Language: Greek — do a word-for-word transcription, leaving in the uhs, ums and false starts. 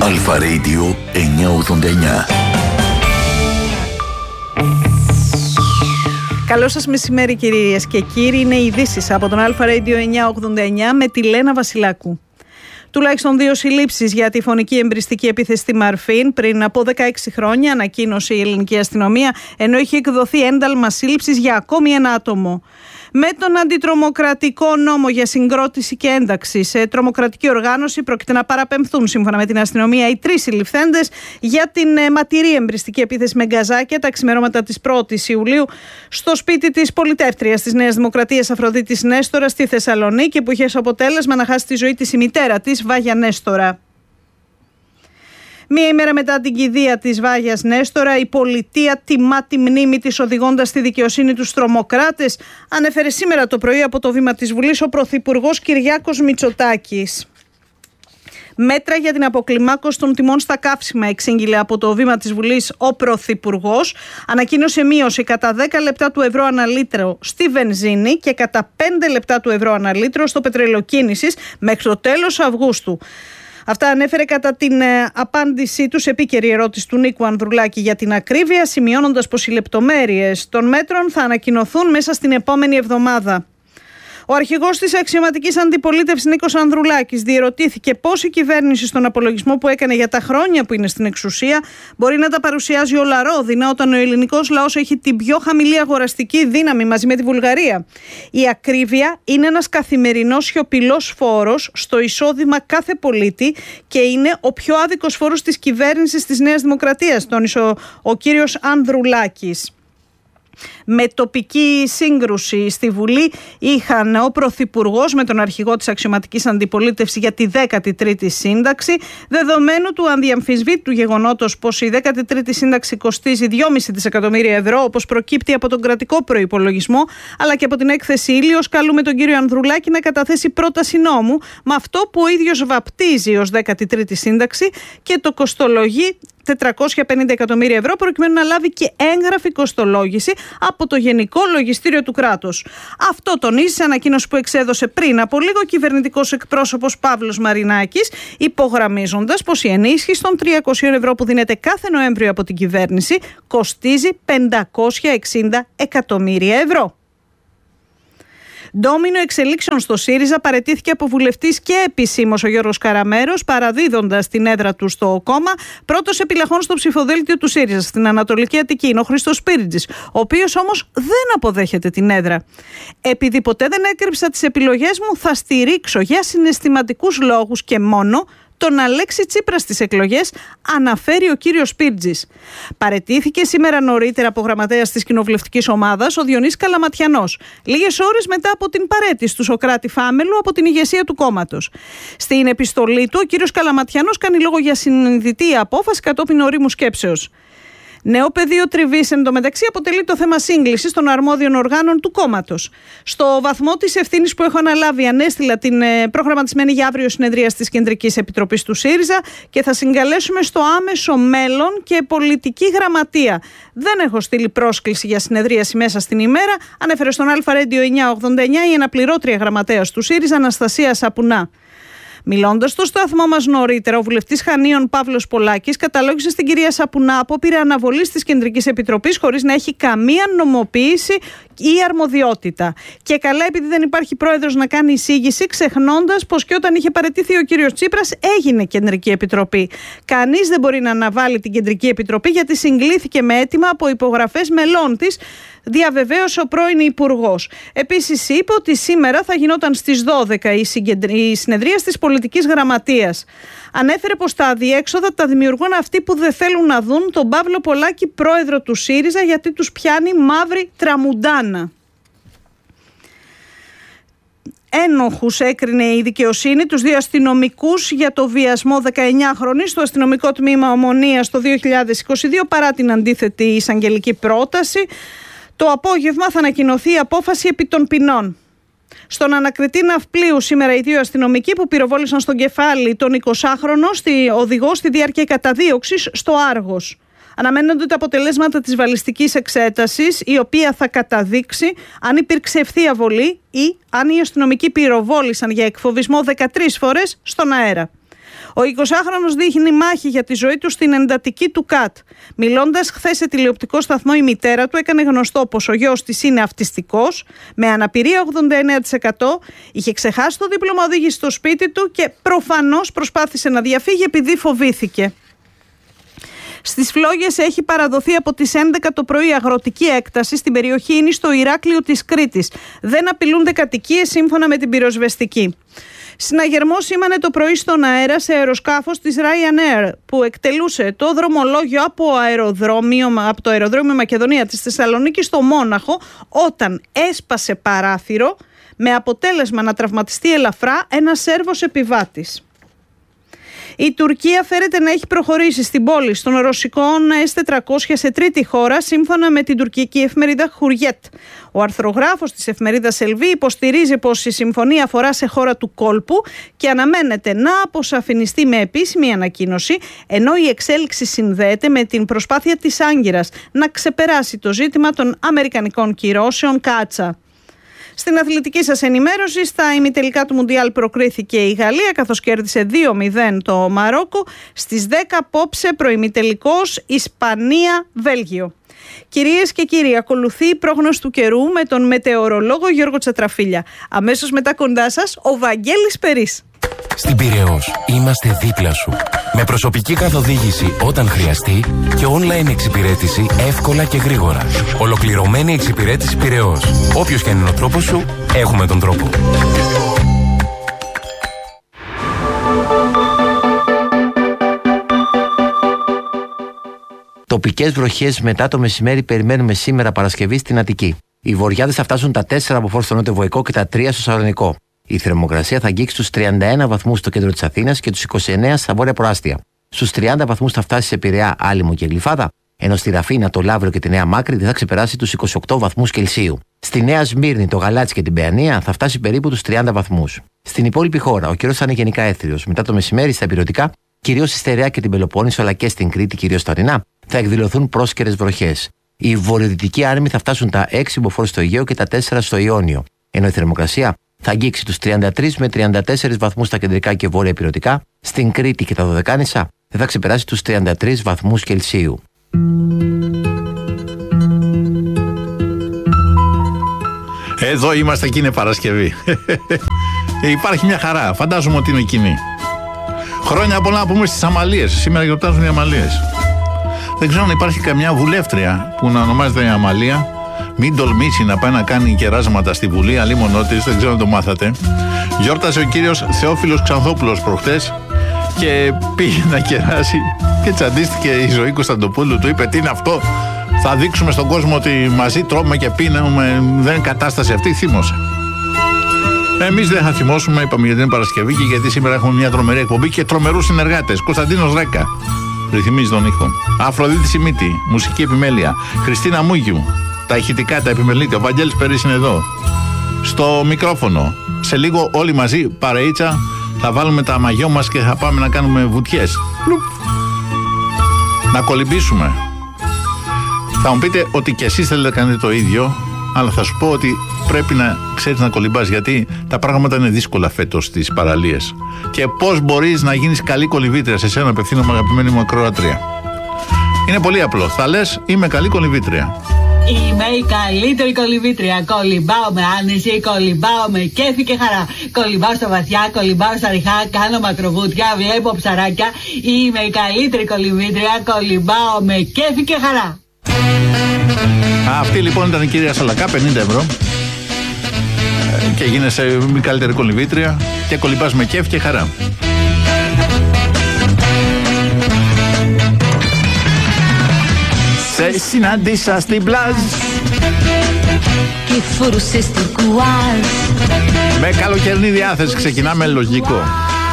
Αλφα Radio εννιακόσια ογδόντα εννιά. Καλό σας μεσημέρι κυρίες και κύριοι, είναι οι ειδήσεις από τον Αλφα Radio εννιακόσια ογδόντα εννιά με τη Λένα Βασιλάκου. Τουλάχιστον δύο συλλήψεις για τη φωνική εμπριστική επίθεση στη Μαρφίν πριν από δεκαέξι χρόνια, ανακοίνωσε η ελληνική αστυνομία, ενώ είχε εκδοθεί ένταλμα σύλληψης για ακόμη ένα άτομο. Με τον αντιτρομοκρατικό νόμο για συγκρότηση και ένταξη σε τρομοκρατική οργάνωση πρόκειται να παραπεμφθούν σύμφωνα με την αστυνομία οι τρεις συλληφθέντες για την ματηρή εμπριστική επίθεση με γκαζάκια τα ξημερώματα της πρώτης Ιουλίου στο σπίτι της πολιτεύτριας της Νέας Δημοκρατίας Αφροδίτης Νέστορα στη Θεσσαλονίκη, που είχε ως αποτέλεσμα να χάσει τη ζωή της η μητέρα της, Βάγια Νέστορα. Μία ημέρα μετά την κηδεία της Βάγιας Νέστορα, η πολιτεία τιμά τη μνήμη της οδηγώντας στη δικαιοσύνη τους τρομοκράτες, ανέφερε σήμερα το πρωί από το βήμα της Βουλής ο Πρωθυπουργός Κυριάκος Μητσοτάκης. Μέτρα για την αποκλιμάκωση των τιμών στα καύσιμα εξήγηλε από το βήμα της Βουλής ο Πρωθυπουργός. Ανακοίνωσε μείωση κατά δέκα λεπτά του ευρώ ανά λίτρο στη βενζίνη και κατά πέντε λεπτά του ευρώ ανά λίτρο στο πετρελαιοκίνησης μέχρι το τέλος Αυγούστου. Αυτά ανέφερε κατά την ε, απάντησή του σε επίκαιρη ερώτηση του Νίκου Ανδρουλάκη για την ακρίβεια, σημειώνοντας πως οι λεπτομέρειες των μέτρων θα ανακοινωθούν μέσα στην επόμενη εβδομάδα. Ο αρχηγός της αξιωματικής αντιπολίτευσης Νίκος Ανδρουλάκης διερωτήθηκε πώς η κυβέρνηση στον απολογισμό που έκανε για τα χρόνια που είναι στην εξουσία μπορεί να τα παρουσιάζει όλα ρόδινα όταν ο ελληνικός λαός έχει την πιο χαμηλή αγοραστική δύναμη μαζί με τη Βουλγαρία. Η ακρίβεια είναι ένας καθημερινός σιωπηλός φόρος στο εισόδημα κάθε πολίτη και είναι ο πιο άδικος φόρος της κυβέρνησης της Νέας Δημοκρατίας, τόνισε ο, ο κύριος Ανδρουλάκης. Με τοπική σύγκρουση στη Βουλή είχαν ο Πρωθυπουργός με τον αρχηγό της αξιωματικής αντιπολίτευσης για τη δέκατη τρίτη σύνταξη, δεδομένου του αδιαμφισβήτητου γεγονότος πως η δέκατη τρίτη σύνταξη κοστίζει δυόμισι δισεκατομμύρια ευρώ, όπως προκύπτει από τον κρατικό προϋπολογισμό, αλλά και από την έκθεση Ήλιος. Καλούμε τον κύριο Ανδρουλάκη να καταθέσει πρόταση νόμου με αυτό που ο ίδιος βαπτίζει ως δέκατη τρίτη σύνταξη και το κοστολογεί τετρακόσια πενήντα εκατομμύρια ευρώ, προκειμένου να λάβει και έγγραφη κοστολόγηση από το Γενικό Λογιστήριο του κράτους. Αυτό τονίζει σε ανακοίνωση που εξέδωσε πριν από λίγο ο κυβερνητικός εκπρόσωπος Παύλος Μαρινάκης, υπογραμμίζοντας πως η ενίσχυση των τριακόσια ευρώ που δίνεται κάθε Νοέμβριο από την κυβέρνηση κοστίζει πεντακόσια εξήντα εκατομμύρια ευρώ. Ντόμινο εξελίξεων στο ΣΥΡΙΖΑ, παραιτήθηκε από βουλευτής και επισήμως ο Γιώργος Καραμέρος, παραδίδοντας την έδρα του στο κόμμα. Πρώτος επιλεγών στο ψηφοδέλτιο του ΣΥΡΙΖΑ στην Ανατολική Αττική είναι ο Χρήστος Σπίριτζης, ο οποίος όμως δεν αποδέχεται την έδρα. Επειδή ποτέ δεν έκρυψα τις επιλογές μου, θα στηρίξω για συναισθηματικούς λόγους και μόνο τον Αλέξη Τσίπρα στις εκλογές, αναφέρει ο κύριος Σπίρτζης. Παραιτήθηκε σήμερα νωρίτερα από γραμματέας της κοινοβουλευτικής ομάδας ο Διονύσης Καλαματιανός, λίγες ώρες μετά από την παραίτηση του Σωκράτη Φάμελου από την ηγεσία του κόμματος. Στην επιστολή του, ο κύριος Καλαματιανός κάνει λόγο για συνειδητή απόφαση κατόπιν ορίμου σκέψεως. Νέο πεδίο τριβής εντωμεταξύ αποτελεί το θέμα σύγκλησης των αρμόδιων οργάνων του κόμματος. Στο βαθμό της ευθύνης που έχω αναλάβει, ανέστειλα την ε, προγραμματισμένη για αύριο συνεδρία της Κεντρικής Επιτροπής του ΣΥΡΙΖΑ και θα συγκαλέσουμε στο άμεσο μέλλον και πολιτική γραμματεία. Δεν έχω στείλει πρόσκληση για συνεδρίαση μέσα στην ημέρα, ανέφερε στον Αλφα Radio εννιακόσια ογδόντα εννιά η αναπληρώτρια γραμματέας του ΣΥΡΙΖΑ, Αναστασία Σαπουνά. Μιλώντας στο σταθμό μας νωρίτερα, ο βουλευτής Χανίων Παύλος Πολάκης καταλόγησε στην κυρία Σαπουνά απόπειρα αναβολής της Κεντρικής Επιτροπής χωρίς να έχει καμία νομοποίηση ή αρμοδιότητα. Και καλά, επειδή δεν υπάρχει πρόεδρος να κάνει εισήγηση, ξεχνώντας πως και όταν είχε παραιτηθεί ο κύριος Τσίπρας έγινε Κεντρική Επιτροπή. Κανείς δεν μπορεί να αναβάλει την Κεντρική Επιτροπή γιατί συγκλήθηκε με αίτημα από υπογραφές μελών της, διαβεβαίωσε ο πρώην Υπουργός. Επίσης είπε ότι σήμερα θα γινόταν στις δώδεκα η, συγκεντρ... η συνεδρία της πολιτικής γραμματείας. Ανέφερε πως τα αδιέξοδα τα δημιουργούν αυτοί που δεν θέλουν να δουν τον Παύλο Πολάκη πρόεδρο του ΣΥΡΙΖΑ, γιατί τους πιάνει μαύρη τραμουντάνα. Ένοχους έκρινε η δικαιοσύνη τους δύο αστυνομικούς για το βιασμό δεκαεννιάχρονης στο αστυνομικό τμήμα Ομονίας το δύο χιλιάδες είκοσι δύο, παρά την αντίθετη εισαγγελική πρόταση. Το απόγευμα θα ανακοινωθεί η απόφαση επί των ποινών. Στον ανακριτή ναυπλίου σήμερα οι δύο αστυνομικοί που πυροβόλησαν στον κεφάλι τον εικοσάχρονο οδηγό στη διάρκεια καταδίωξης στο Άργος. Αναμένονται τα αποτελέσματα της βαλιστικής εξέτασης, η οποία θα καταδείξει αν υπήρξε ευθεία βολή ή αν οι αστυνομικοί πυροβόλησαν για εκφοβισμό δεκατρείς φορές στον αέρα. Ο εικοσάχρονος δείχνει μάχη για τη ζωή του στην εντατική του ΚΑΤ. Μιλώντας χθες σε τηλεοπτικό σταθμό, η μητέρα του έκανε γνωστό πως ο γιος της είναι αυτιστικός, με αναπηρία ογδόντα εννέα τοις εκατό, είχε ξεχάσει το δίπλωμα οδήγησης στο σπίτι του και προφανώς προσπάθησε να διαφύγει επειδή φοβήθηκε. Στις Φλόγες έχει παραδοθεί από τις έντεκα το πρωί αγροτική έκταση στην περιοχή είναι στο Ηράκλειο της Κρήτης. Δεν απειλούνται κατοικίες σύμφωνα με την πυροσβεστική. Συναγερμό σήμανε το πρωί στον αέρα σε αεροσκάφος της Ryanair που εκτελούσε το δρομολόγιο από, αεροδρόμιο, από το αεροδρόμιο Μακεδονία της Θεσσαλονίκης στο Μόναχο όταν έσπασε παράθυρο με αποτέλεσμα να τραυματιστεί ελαφρά ένας Σέρβος επιβάτης. Η Τουρκία φέρεται να έχει προχωρήσει στην πώληση των ρωσικών ες τετρακόσια σε τρίτη χώρα, σύμφωνα με την τουρκική εφημερίδα Χουριέτ. Ο αρθρογράφος της εφημερίδας Ελβή υποστηρίζει πως η συμφωνία αφορά σε χώρα του κόλπου και αναμένεται να αποσαφινιστεί με επίσημη ανακοίνωση, ενώ η εξέλιξη συνδέεται με την προσπάθεια της Άγκυρας να ξεπεράσει το ζήτημα των αμερικανικών κυρώσεων Κάτσα. Στην αθλητική σας ενημέρωση, στα ημιτελικά του Μουντιάλ προκρίθηκε η Γαλλία, καθώς κέρδισε δύο μηδέν το Μαρόκο. Στις δέκα απόψε προημιτελικός Ισπανία-Βέλγιο. Κυρίες και κύριοι, ακολουθεί η πρόγνωση του καιρού με τον μετεωρολόγο Γιώργο Τσατραφίλια. Αμέσως μετά κοντά σας, ο Βαγγέλης Περής. Στην Πειραιώς είμαστε δίπλα σου. Με προσωπική καθοδήγηση όταν χρειαστεί και online εξυπηρέτηση εύκολα και γρήγορα. Ολοκληρωμένη εξυπηρέτηση Πειραιώς. Όποιος και είναι ο τρόπος σου, έχουμε τον τρόπο. Τοπικές βροχές μετά το μεσημέρι περιμένουμε σήμερα Παρασκευή στην Αττική. Οι βοριάδες θα φτάσουν τα τέσσερα από φόρ στο νότιο-βοϊκό και τα τρία στο Σαλονικό. Η θερμοκρασία θα αγγίξει στους τριάντα ένα βαθμούς στο κέντρο της Αθήνας και τους είκοσι εννέα στα βόρεια προάστια. Στους τριάντα βαθμούς θα φτάσει σε Πειραιά, Άλυμο και Γλυφάδα, ενώ στη Ραφίνα, το Λαύριο και τη Νέα Μάκρη δεν θα ξεπεράσει τους είκοσι οκτώ βαθμούς Κελσίου. Στη Νέα Σμύρνη, το Γαλάτσι και την Παιανία θα φτάσει περίπου τους τριάντα βαθμούς. Στην υπόλοιπη χώρα, ο καιρός θα είναι γενικά έθριος. Μετά το μεσημέρι, στα ηπειρωτικά, κυρίως στη Στερεά και την Πελοπόννησο, αλλά και στην Κρήτη, κυρίως στα ορεινά, θα εκδηλωθούν πρόσκαιρες βροχές. Οι βορειοδυτικοί άρμοι θα φτάσουν τα έξι μποφόρ στο Αιγαίο και τα τέσσερα στο Ιόνιο, ενώ η θερμοκρασία θα αγγίξει τους τριάντα τρεις με τριάντα τέσσερα βαθμούς στα κεντρικά και βόρεια ηπειρωτικά, στην Κρήτη και τα Δωδεκάνησα δεν θα ξεπεράσει τους τριάντα τρεις βαθμούς Κελσίου. Εδώ είμαστε και είναι Παρασκευή. Υπάρχει μια χαρά, φαντάζομαι ότι είναι εκείνη. Χρόνια πολλά να πούμε στις Αμαλίες. Σήμερα γιορτάζουν οι Αμαλίες. Δεν ξέρω αν υπάρχει καμιά βουλεύτρια που να ονομάζεται η Αμαλία. Μην τολμήσει να πάει να κάνει κεράσματα στη Βουλή, αλίμονό της, δεν ξέρω αν το μάθατε. Γιόρτασε ο κύριος Θεόφιλος Ξανθόπουλος προχτές και πήγε να κεράσει και τσαντίστηκε η Ζωή Κωνσταντοπούλου. Του είπε: τι είναι αυτό, θα δείξουμε στον κόσμο ότι μαζί τρώμε και πίνουμε, δεν είναι κατάσταση αυτή. Θύμωσε. Εμείς δεν θα θυμώσουμε, είπαμε γιατί είναι Παρασκευή και γιατί σήμερα έχουμε μια τρομερή εκπομπή και τρομερούς συνεργάτες. Κωνσταντίνος Ρέκα ρυθμίζει τον ήχο. Αφροδίτη Σιμίτη, μουσική επιμέλεια. Χριστίνα Μούγιου, τα ηχητικά, τα επιμελείται. Ο Βαγγέλης Περής είναι εδώ. Στο μικρόφωνο. Σε λίγο όλοι μαζί, παρεΐτσα, θα βάλουμε τα μαγιό μας και θα πάμε να κάνουμε βουτιές. Λουπ. Να κολυμπήσουμε. Θα μου πείτε ότι κι εσείς θέλετε να κάνετε το ίδιο, αλλά θα σου πω ότι πρέπει να ξέρεις να κολυμπάς, γιατί τα πράγματα είναι δύσκολα φέτος στις παραλίες. Και πώς μπορείς να γίνεις καλή κολυμπήτρια, σε σένα απευθύνομαι αγαπημένη μου ακροατρία. Είναι πολύ απλό. Θα λες: είμαι καλή κολυμπήτρια. Είμαι η καλύτερη κολυμπήτρια. Κολυμπάω με άνεση, κολυμπάω με κέφι και χαρά. Κολυμπάω στα βαθιά, κολυμπάω στα ριχά, κάνω μακροβούτια, βλέπω ψαράκια. Είμαι η καλύτερη κολυμπήτρια. Κολυμπάω με κέφι και χαρά. Αυτή λοιπόν ήταν η κυρία Σαλακά, πενήντα ευρώ. Και γίνεσαι η καλύτερη κολυμπήτρια και κολυμπάς με κέφι και χαρά. Σε συνάντησα στην πλάζ με καλοκαιρινή διάθεση ξεκινάμε, λογικό.